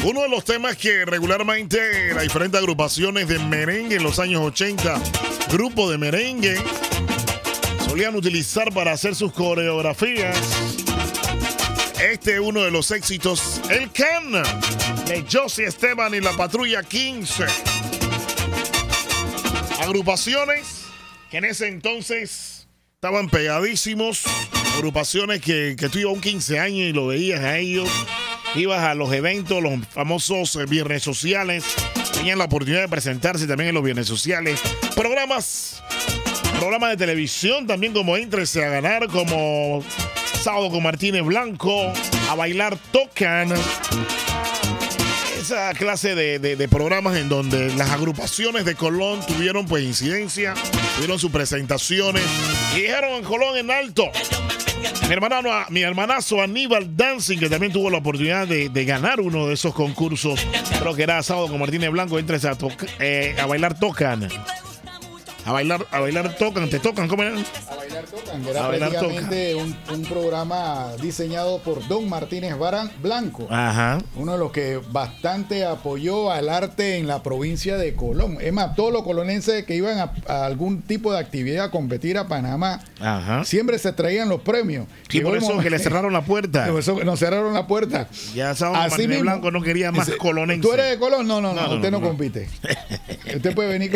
Uno de los temas que regularmente las diferentes agrupaciones de merengue en los años 80, grupos de merengue, solían utilizar para hacer sus coreografías. Este es uno de los éxitos, El Can, de Josie Esteban y la Patrulla 15. Agrupaciones que en ese entonces estaban pegadísimos. Agrupaciones que tú ibas a un 15 años y lo veías a ellos. Ibas a los eventos, los famosos viernes sociales. Tenían la oportunidad de presentarse también en los viernes sociales. Programas de televisión también, como Éntrese a Ganar, como Sábado con Martínez Blanco, A Bailar Tocan. Esa clase de programas en donde las agrupaciones de Colón tuvieron pues incidencia, tuvieron sus presentaciones y dijeron Colón en alto. Mi hermanazo Aníbal Dancing, que también tuvo la oportunidad de ganar uno de esos concursos, creo que era Sábado con Martínez Blanco, Entres a Bailar Tocan. A bailar tocan, te tocan, ¿cómo era? A bailar tocan, era prácticamente un programa diseñado por Don Martínez Blanco. Ajá. Uno de los que bastante apoyó al arte en la provincia de Colón. Es más, todos los colonenses que iban a algún tipo de actividad a competir a Panamá, ajá, siempre se traían los premios. Y por eso que le cerraron la puerta. Por eso nos cerraron la puerta. Ya Sábado Martínez Blanco no quería más colonenses. ¿Tú eres de Colón? No, usted no compite. Usted puede venir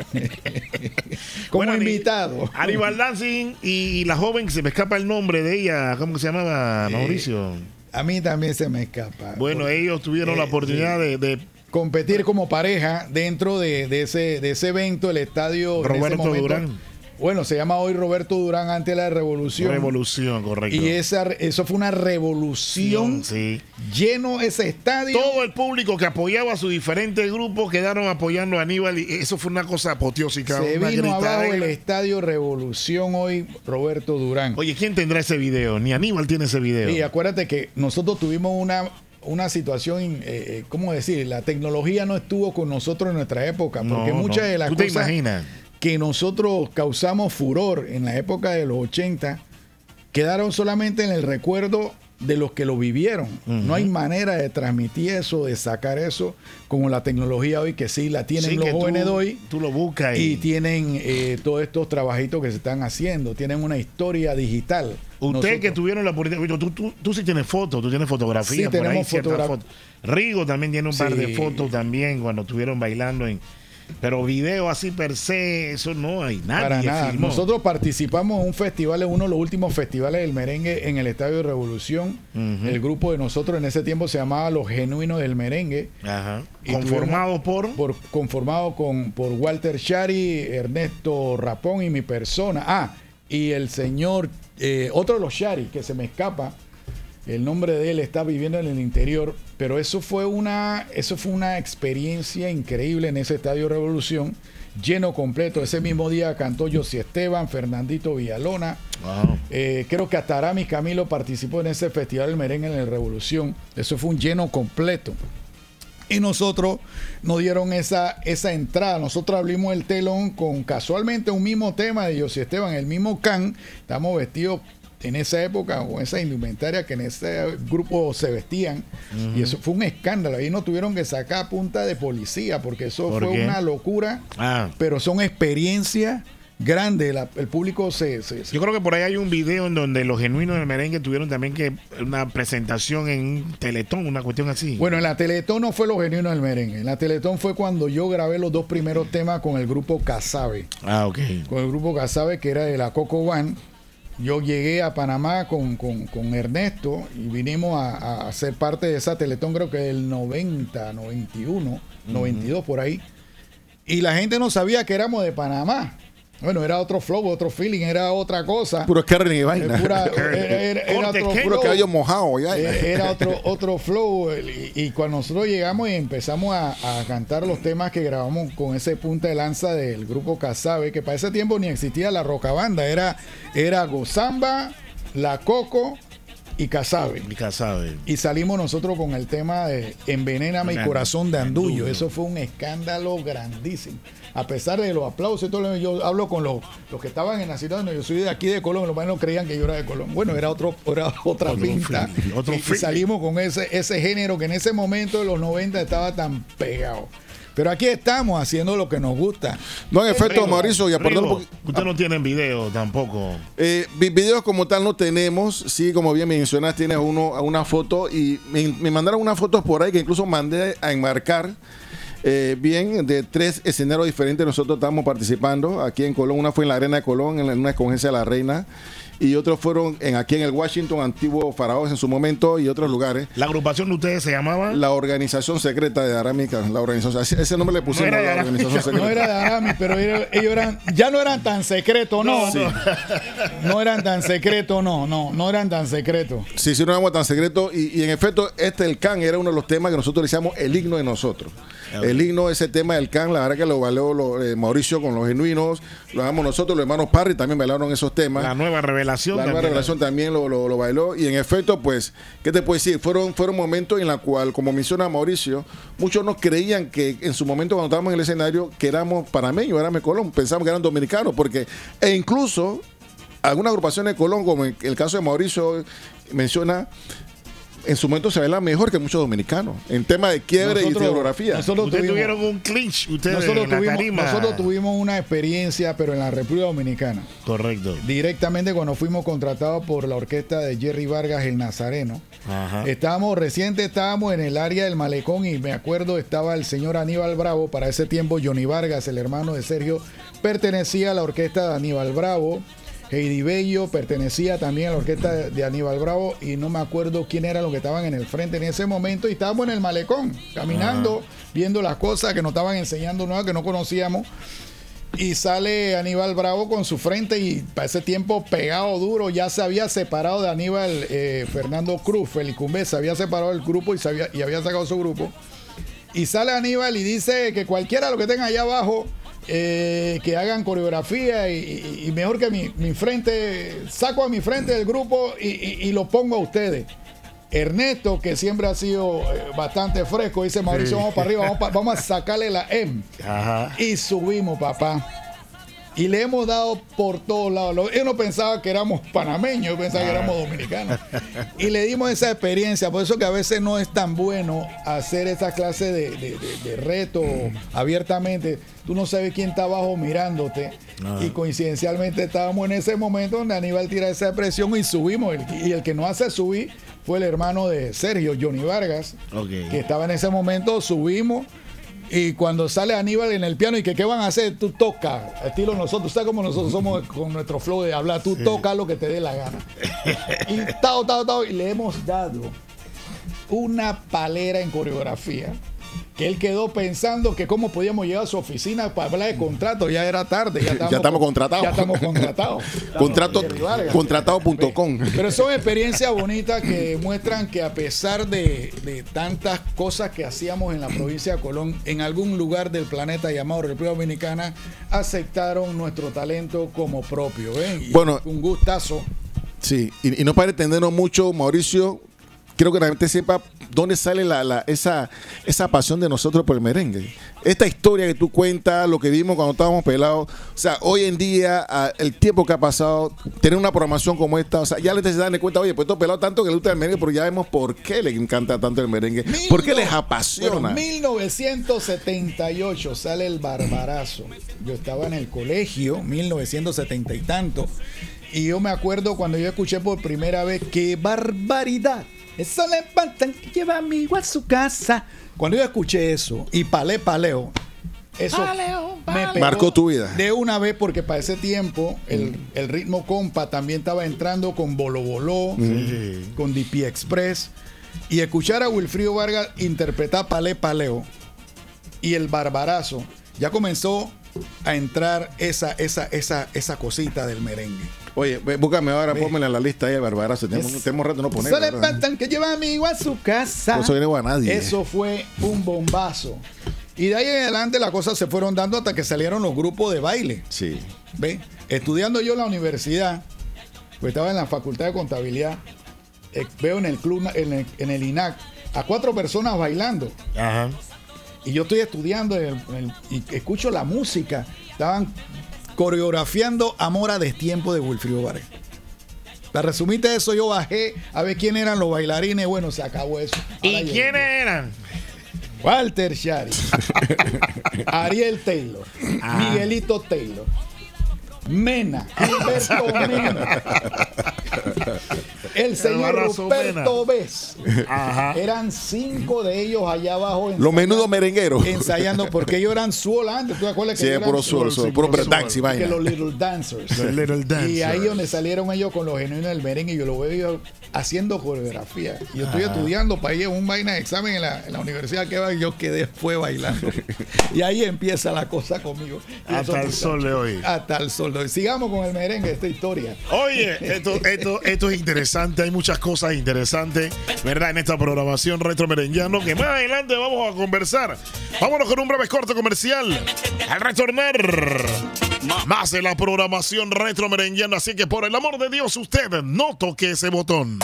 como invitado. Aníbal Dancing y la joven, que se me escapa el nombre de ella, ¿cómo se llamaba, Mauricio? A mí también se me escapa. Bueno, ellos tuvieron la oportunidad de competir como pareja dentro de ese evento, el estadio Roberto Durán. Bueno, se llama hoy Roberto Durán ante la Revolución. Revolución, correcto. Y eso fue una revolución. Sí. Lleno ese estadio. Todo el público que apoyaba a sus diferentes grupos quedaron apoyando a Aníbal y eso fue una cosa apoteósica. Se vino abajo el estadio Revolución hoy Roberto Durán. Oye, ¿quién tendrá ese video? Ni Aníbal tiene ese video. Y acuérdate que nosotros tuvimos una situación, ¿cómo decir? La tecnología no estuvo con nosotros en nuestra época, porque muchas de las cosas... ¿Tú te imaginas? Que nosotros causamos furor en la época de los 80 quedaron solamente en el recuerdo de los que lo vivieron. No hay manera de transmitir eso, de sacar eso, como la tecnología hoy, que sí la tienen los jóvenes de hoy. Tú lo buscas y tienen todos estos trabajitos que se están haciendo. Tienen una historia digital. Ustedes que tuvieron la oportunidad, tú sí tienes fotos, tú tienes fotografías. Sí, tenemos fotografías. Rigo también tiene un par de fotos también cuando estuvieron bailando en... Pero video así per se, eso no hay nadie. Para nada. Filmó. Nosotros participamos en un festival, en uno de los últimos festivales del merengue en el Estadio de Revolución. El grupo de nosotros en ese tiempo se llamaba Los Genuinos del Merengue. Ajá. Conformado conformado por Walter Shari, Ernesto Rapón y mi persona. Y el señor, otro de los Shari, que se me escapa. El nombre de él está viviendo en el interior, pero eso fue una experiencia increíble en ese Estadio Revolución, lleno completo. Ese mismo día cantó Josie Esteban, Fernandito Villalona. Wow. Creo que hasta Aramis Camilo participó en ese Festival del Merengue en la Revolución. Eso fue un lleno completo. Y nosotros nos dieron esa entrada. Nosotros abrimos el telón con casualmente un mismo tema de Josie Esteban, el mismo can. Estamos vestidos en esa época, con esa indumentaria que en ese grupo se vestían, y eso fue un escándalo. Ahí no tuvieron que sacar a punta de policía, porque eso fue una locura, pero son experiencias grandes. El público Yo creo que por ahí hay un video en donde los Genuinos del Merengue tuvieron también una presentación en un Teletón, una cuestión así. Bueno, en la Teletón no fue los Genuinos del Merengue. En la Teletón fue cuando yo grabé los 2 primeros temas con el grupo Casabe. Ok. Con el grupo Casabe, que era de la Coco One. Yo llegué a Panamá con Ernesto y vinimos a ser parte de esa Teletón, creo que del 90, 91, 92 por ahí. Y la gente no sabía que éramos de Panamá. Bueno, era otro flow, otro feeling, era otra cosa. Puro carne y vaina. Era otro flow. Puro cabello mojado. Era otro flow. Y cuando nosotros llegamos y empezamos a cantar los temas que grabamos con ese punta de lanza del grupo Casabe, que para ese tiempo ni existía la Rocabanda. Era Gozamba, La Coco y Casabe. Y salimos nosotros con el tema de Envenéname y Corazón de Andullo. Eso fue un escándalo grandísimo. A pesar de los aplausos y todo, yo hablo con los que estaban en la ciudad, yo soy de aquí de Colón, los más no creían que yo era de Colón. Bueno, era otra pinta. Y salimos con ese género que en ese momento de los 90 estaba tan pegado. Pero aquí estamos haciendo lo que nos gusta. No, en efecto, Mauricio, y aparte usted no tiene video tampoco. Videos como tal no tenemos. Sí, como bien mencionas, tienes una foto y me mandaron unas fotos por ahí que incluso mandé a enmarcar. Bien, de 3 escenarios diferentes nosotros estamos participando aquí en Colón. Una fue en la Arena de Colón, en una escogencia de la Reina, y otros fueron aquí en el Washington Antiguo Faraós en su momento y otros lugares. ¿La agrupación de ustedes se llamaba? La Organización Secreta de Arámica. La organización, ese nombre le pusimos a la Organización Secreta. No era de Arámica, pero ellos ya no eran tan secretos, ¿no? Sí. No eran tan secretos, no eran tan secretos. Sí, no éramos tan secretos. Y en efecto, el can era uno de los temas que nosotros decíamos el himno de nosotros. El himno, ese tema del can, la verdad que lo bailó Mauricio con los genuinos, lo damos nosotros, los hermanos Parry también bailaron esos temas. La nueva revelación. La nueva revelación también lo bailó. Y en efecto, pues, ¿qué te puedo decir? Fueron momentos en los cuales, como menciona Mauricio, muchos nos creían que en su momento cuando estábamos en el escenario que éramos panameños, éramos de Colón, pensábamos que eran dominicanos, e incluso algunas agrupaciones de Colón, como en el caso de Mauricio menciona, en su momento se baila mejor que muchos dominicanos en tema de quiebre y geografía. Ustedes tuvieron un clinch, nosotros tuvimos una experiencia, pero en la República Dominicana. Correcto. Directamente cuando fuimos contratados por la orquesta de Jerry Vargas, El Nazareno. Ajá. Estábamos en el área del Malecón y me acuerdo estaba el señor Aníbal Bravo. Para ese tiempo Johnny Vargas, el hermano de Sergio, pertenecía a la orquesta de Aníbal Bravo. Heidi Bello pertenecía también a la orquesta de Aníbal Bravo y no me acuerdo quién era los que estaban en el frente en ese momento y estábamos en el Malecón, caminando, viendo las cosas que nos estaban enseñando nuevas que no conocíamos y sale Aníbal Bravo con su frente y para ese tiempo pegado duro, ya se había separado de Aníbal Fernando Cruz, Felicumbe, se había separado del grupo y había sacado su grupo y sale Aníbal y dice que cualquiera lo que tenga allá abajo que hagan coreografía y mejor que mi frente, saco a mi frente del grupo y lo pongo a ustedes. Ernesto, que siempre ha sido bastante fresco, dice Mauricio, vamos para arriba, vamos a sacarle la M. Ajá. Y subimos, papá. Y le hemos dado por todos lados. Yo no pensaba que éramos panameños, yo pensaba que éramos dominicanos. Y le dimos esa experiencia. Por eso que a veces no es tan bueno hacer esa clase de reto abiertamente. Tú no sabes quién está abajo mirándote. Y coincidencialmente estábamos en ese momento donde Aníbal tira esa presión y subimos. Y el que nos hace subir fue el hermano de Sergio, Johnny Vargas, que estaba en ese momento. Subimos. Y cuando sale Aníbal en el piano y que qué van a hacer, tú tocas, estilo nosotros, ¿sabes cómo nosotros somos con nuestro flow de hablar? Tú tocas lo que te dé la gana. Y le hemos dado una palera en coreografía que él quedó pensando que cómo podíamos llegar a su oficina para hablar de contrato. Ya era tarde, ya estamos contratados. Ya estamos contratados. Contratado.com. Pero son experiencias bonitas que muestran que a pesar de tantas cosas que hacíamos en la provincia de Colón, en algún lugar del planeta llamado República Dominicana, aceptaron nuestro talento como propio. Bueno, un gustazo. Sí, y no para entendernos mucho, Mauricio, quiero que realmente sepa dónde sale esa pasión de nosotros por el merengue. Esta historia que tú cuentas, lo que vimos cuando estábamos pelados, o sea, hoy en día, el tiempo que ha pasado, tener una programación como esta, o sea, ya les dan cuenta, oye, pues estos pelados tanto que les gusta el merengue, pero ya vemos por qué les encanta tanto el merengue, por qué les apasiona. En 1978 sale el Barbarazo. Yo estaba en el colegio, 1970 y tanto, y yo me acuerdo cuando yo escuché por primera vez, ¡qué barbaridad! Eso le espantan que lleva amigo a su casa. Cuando yo escuché eso y paleo, eso me pegó marcó tu vida. De una vez, porque para ese tiempo el ritmo compa también estaba entrando con Bolo Bolo, con DP Express. Y escuchar a Wilfrido Vargas interpretar paleo y el Barbarazo, ya comenzó a entrar esa cosita del merengue. Oye, búscame ahora, pónmela en la lista ahí de Barbarazo. Tenemos rato no poner. Se le espantan que lleva amigo a su casa. Eso viene a nadie. Eso fue un bombazo. Y de ahí en adelante las cosas se fueron dando hasta que salieron los grupos de baile. Sí. ¿Ve? Estudiando yo en la universidad, pues estaba en la facultad de contabilidad. veo en el club, en el INAC, a 4 personas bailando. Ajá. Y yo estoy estudiando y escucho la música. Estaban coreografiando Amor a Destiempo de Wilfrido Vargas. Para resumirte eso, yo bajé a ver quién eran los bailarines. Bueno, se acabó eso. ¿Y quiénes eran? Walter Shari, Ariel Taylor, Miguelito Taylor, Mena, Gilberto Mena, el señor Ruperto Vez. Eran 5 de ellos allá abajo. Los menudos merengueros. Ensayando, porque ellos eran soul antes. ¿Tú te acuerdas que sí, eran puro soul, puro breakdance y vaina. Que los Little Dancers. Y ahí donde salieron ellos con los genuinos del merengue. Yo lo veo yo haciendo coreografía. Yo estoy estudiando para ir a un vaina de examen en la universidad que va y yo quedé fue bailando. Y ahí empieza la cosa conmigo. Hasta el sol de hoy. Hasta el sol de hoy. Sigamos con el merengue, esta historia. Oye, esto es interesante. Hay muchas cosas interesantes, ¿verdad? En esta programación retro merengueano que más adelante vamos a conversar. Vámonos con un breve corte comercial. Al retornar, más de la programación retro merengueana. Así que por el amor de Dios, usted no toque ese botón.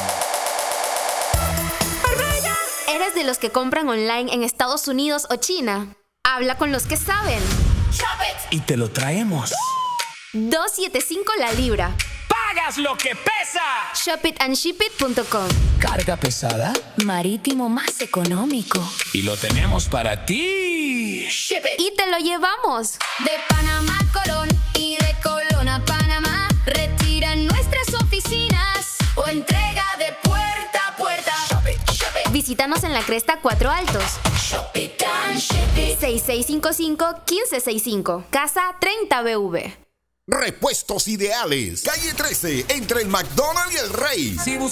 ¿Eres de los que compran online en Estados Unidos o China? Habla con los que saben. Y te lo traemos. $2.75 la libra. ¡Pagas lo que pesa! Shopitandshipit.com. ¿Carga pesada? Marítimo más económico. Y lo tenemos para ti. Y te lo llevamos. De Panamá a Colón y de Colón a Panamá. Retira en nuestras oficinas o entrega de puerta a puerta. Visítanos en la Cresta 4 Altos. Shop it and ship it. 6655-1565. Casa 30BV. Repuestos Ideales, calle 13, entre el McDonald's y el Rey. Si buscas